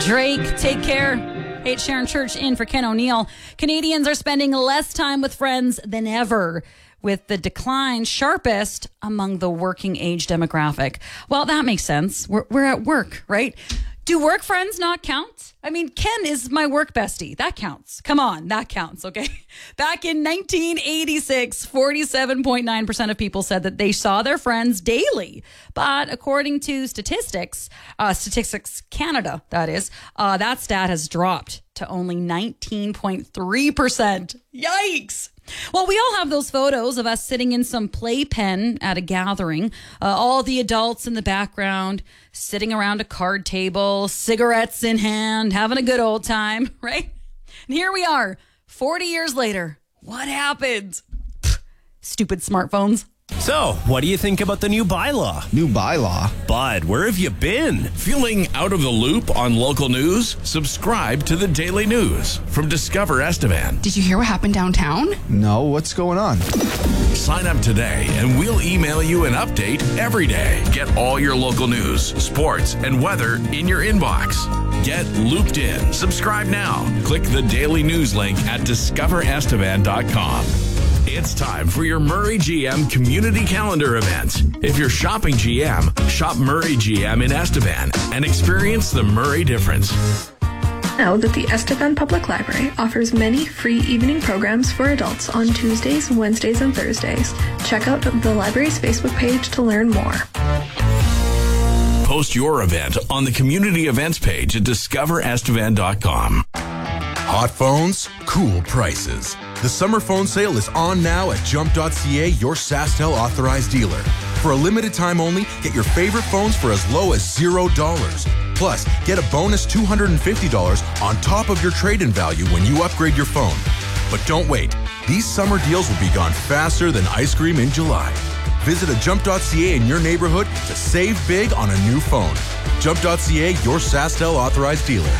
Drake, Take Care. Hey, it's Sharon Church in for Ken O'Neill. Canadians are spending less time with friends than ever, with the decline sharpest among the working age demographic. Well, that makes sense. We're at work, right? Do work friends not count? I mean, Ken is my work bestie. That counts. Come on, that counts, okay? Back in 1986, 47.9% of people said that they saw their friends daily. But according to Statistics Canada, that is, that stat has dropped to only 19.3%. Yikes! Well, we all have those photos of us sitting in some playpen at a gathering, all the adults in the background, sitting around a card table, cigarettes in hand, having a good old time, right? And here we are, 40 years later. What happened? Pfft, stupid smartphones. So, what do you think about the new bylaw? New bylaw? Bud, where have you been? Feeling out of the loop on local news? Subscribe to the Daily News from Discover Estevan. Did you hear what happened downtown? No, what's going on? Sign up today and we'll email you an update every day. Get all your local news, sports, and weather in your inbox. Get looped in. Subscribe now. Click the Daily News link at discoverestevan.com. It's time for your Murray GM community calendar events. If you're shopping GM, shop Murray GM in Estevan and experience the Murray difference. Know that the Estevan Public Library offers many free evening programs for adults on Tuesdays, Wednesdays, and Thursdays. Check out the library's Facebook page to learn more. Post your event on the community events page at discoverestevan.com. Hot phones, cool prices. The summer phone sale is on now at jump.ca, your SaskTel authorized dealer. For a limited time only, get your favorite phones for as low as $0. Plus, get a bonus $250 on top of your trade-in value when you upgrade your phone. But don't wait. These summer deals will be gone faster than ice cream in July. Visit a jump.ca in your neighborhood to save big on a new phone. Jump.ca, your SaskTel authorized dealer.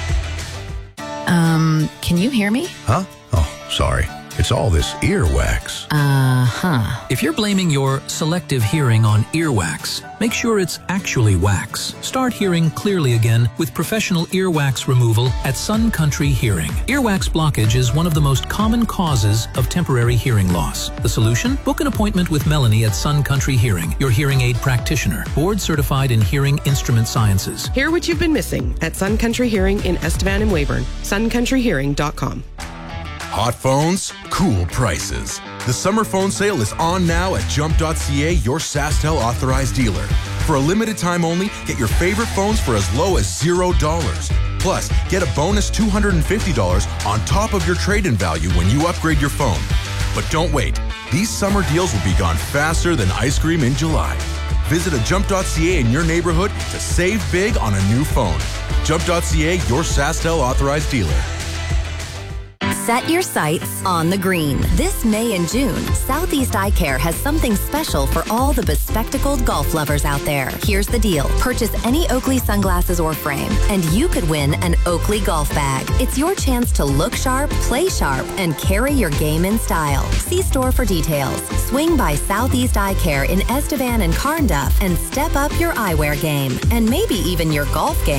Can you hear me? Huh? Oh, sorry. It's all this earwax. If you're blaming your selective hearing on earwax, make sure it's actually wax. Start hearing clearly again with professional earwax removal at Sun Country Hearing. Earwax blockage is one of the most common causes of temporary hearing loss. The solution? Book an appointment with Melanie at Sun Country Hearing, your hearing aid practitioner, board certified in hearing instrument sciences. Hear what you've been missing at Sun Country Hearing in Estevan and Weyburn. suncountryhearing.com. Hot phones, cool prices. The summer phone sale is on now at jump.ca, your SaskTel authorized dealer. For a limited time only, get your favorite phones for as low as $0. Plus, get a bonus $250 on top of your trade-in value when you upgrade your phone. But don't wait. These summer deals will be gone faster than ice cream in July. Visit a jump.ca in your neighborhood to save big on a new phone. Jump.ca, your SaskTel authorized dealer. Set your sights on the green. This May and June, Southeast Eye Care has something special for all the bespectacled golf lovers out there. Here's the deal. Purchase any Oakley sunglasses or frame, and you could win an Oakley golf bag. It's your chance to look sharp, play sharp, and carry your game in style. See store for details. Swing by Southeast Eye Care in Estevan and Carnduff and step up your eyewear game, and maybe even your golf game.